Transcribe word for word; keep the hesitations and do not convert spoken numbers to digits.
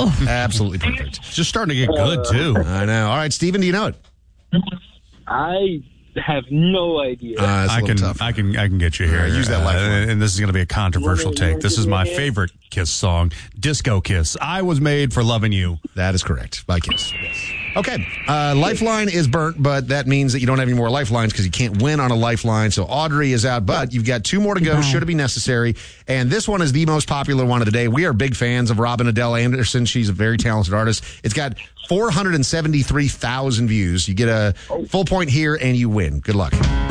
Oh. Absolutely perfect. It's just starting to get good, too. I know. All right, Steven, do you know it? I have no idea. Uh, it's a I little can, tough. I can, I can get you here. Yeah, use that lifeline. Uh, and this is going to be a controversial You wanna- you take. This wanna is my give me a hint? favorite Kiss song, "Disco Kiss." I was made for loving you. That is correct. By Kiss. Okay. Uh, lifeline is burnt, but that means that you don't have any more lifelines because you can't win on a lifeline. So Audrey is out, but you've got two more to go, should it be necessary. And this one is the most popular one of the day. We are big fans of Robin Adele Anderson. She's a very talented artist. It's got four hundred seventy-three thousand views. You get a full point here and you win. Good luck.